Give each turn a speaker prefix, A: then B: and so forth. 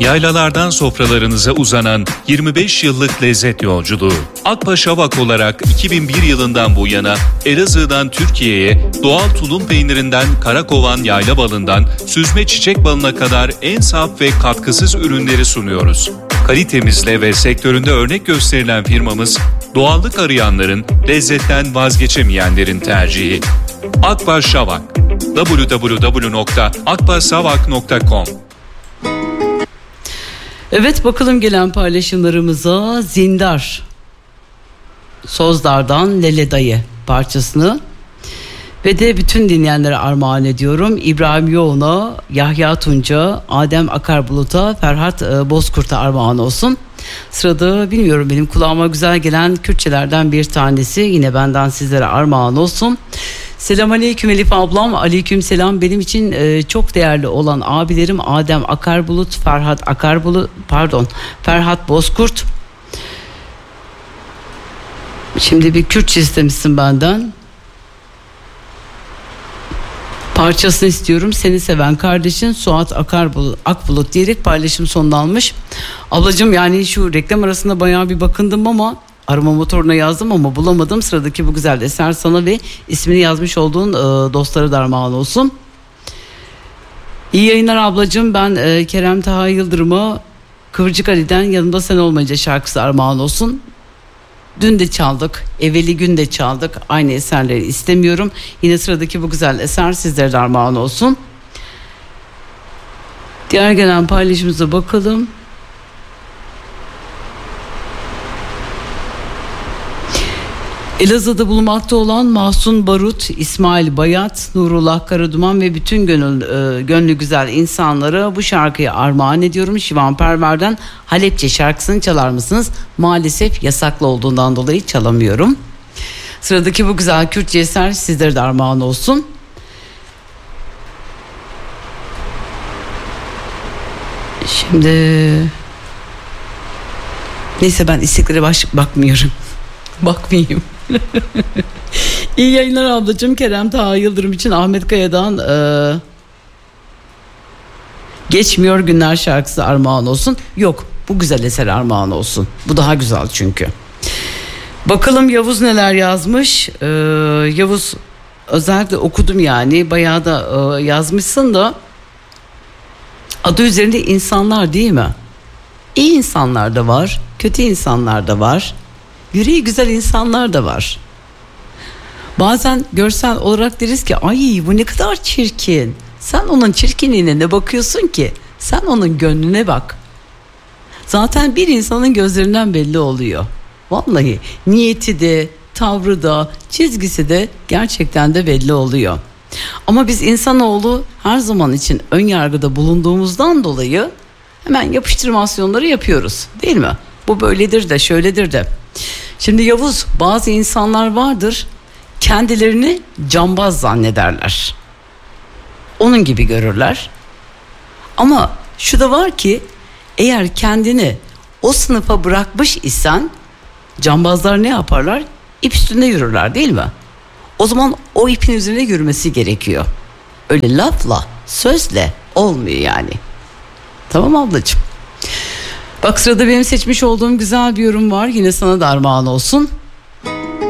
A: Yaylalardan sofralarınıza uzanan 25 yıllık lezzet yolculuğu. Akbaş Avak olarak 2001 yılından bu yana Elazığ'dan Türkiye'ye doğal tulum peynirinden karakovan yayla balından süzme çiçek balına kadar en saf ve katkısız ürünleri sunuyoruz. Kalitemizle ve sektöründe örnek gösterilen firmamız, doğallık arayanların, lezzetten vazgeçemeyenlerin tercihi. Akbaş Avak. www.akbaşavak.com.
B: Evet, bakalım gelen paylaşımlarımıza. Zindar Sozdar'dan Lele Dayı parçasını ve de bütün dinleyenlere armağan ediyorum. İbrahim Yoğun'a, Yahya Tunca, Adem Akarbulut'a, Ferhat Bozkurt'a armağan olsun. Sırada bilmiyorum, benim kulağıma güzel gelen Kürtçelerden bir tanesi yine benden sizlere armağan olsun. Selamünaleyküm Elif ablam. Aleyküm selam. Benim için çok değerli olan abilerim Adem Akarbulut, Ferhat Bozkurt. Şimdi bir Kürtçe istemişsin benden. Parçasını istiyorum. Seni seven kardeşin Suat Akbulut diyerek paylaşım sonuna almış. Ablacığım, yani şu reklam arasında bayağı bir bakındım ama arama motoruna yazdım ama bulamadım. Sıradaki bu güzel eser sana ve ismini yazmış olduğun dostlara da armağan olsun. İyi yayınlar ablacığım. Ben Kerem Taha Yıldırım'a Kıvırcık Ali'den Yanımda Sen Olmayınca şarkısı armağan olsun. Dün de çaldık, evveli gün de çaldık. Aynı eserleri istemiyorum. Yine sıradaki bu güzel eser sizlere de armağan olsun. Diğer gelen paylaşımımıza bakalım. Elazığ'da bulunmakta olan Mahsun Barut, İsmail Bayat, Nurullah Karaduman ve bütün gönlü güzel insanlara bu şarkıyı armağan ediyorum. Şivan Perver'den Halepçe şarkısını çalar mısınız? Maalesef yasaklı olduğundan dolayı çalamıyorum. Sıradaki bu güzel Kürtçe eser sizlere de armağan olsun. Şimdi neyse, ben isteklere bakmıyorum. Bakmayayım. İyi yayınlar ablacığım. Kerem Taha Yıldırım için Ahmet Kaya'dan Geçmiyor Günler şarkısı armağan olsun. Yok, bu güzel eser armağan olsun. Bu daha güzel çünkü. Bakalım Yavuz neler yazmış. Yavuz, özellikle okudum yani. Bayağı da yazmışsın da. Adı üzerinde insanlar değil mi? İyi insanlar da var, kötü insanlar da var. Yüreği güzel insanlar da var. Bazen görsel olarak deriz ki ay bu ne kadar çirkin. Sen onun çirkinliğine ne bakıyorsun ki? Sen onun gönlüne bak. Zaten bir insanın gözlerinden belli oluyor. Vallahi niyeti de, tavrı da, çizgisi de gerçekten de belli oluyor. Ama biz insanoğlu her zaman için ön yargıda bulunduğumuzdan dolayı hemen yapıştırmasyonları yapıyoruz, değil mi? Bu böyledir de, şöyledir de. Şimdi Yavuz, bazı insanlar vardır, kendilerini cambaz zannederler. Onun gibi görürler. Ama şu da var ki, eğer kendini o sınıfa bırakmış isen cambazlar ne yaparlar? İp üstünde yürürler, değil mi? O zaman o ipin üzerine yürümesi gerekiyor. Öyle lafla, sözle olmuyor yani. Tamam ablacığım. Bak, sırada benim seçmiş olduğum güzel bir yorum var. Yine sana da armağan olsun.